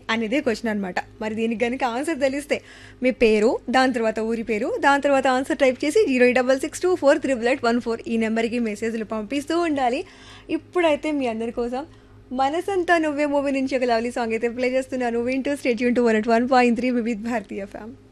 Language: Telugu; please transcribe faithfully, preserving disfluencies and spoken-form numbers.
అనేదే క్వశ్చన్ అనమాట. మరి దీనికి కనుక ఆన్సర్ తెలిస్తే మీ పేరు, దాని తర్వాత ఊరి పేరు, దాని తర్వాత ఆన్సర్ టైప్ చేసి zero eight double six two four triple eight one four ఈ నెంబర్కి మెసేజ్లు పంపిస్తూ ఉండాలి. ఇప్పుడైతే మీ అందరి కోసం మనసంతా నువ్వే మూవీ నుంచి ఒక లవ్లీ సాంగ్ అయితే ప్లే చేస్తున్నాను. వింటూ state Yoon to one at one point three Vividh Bharatiya FM.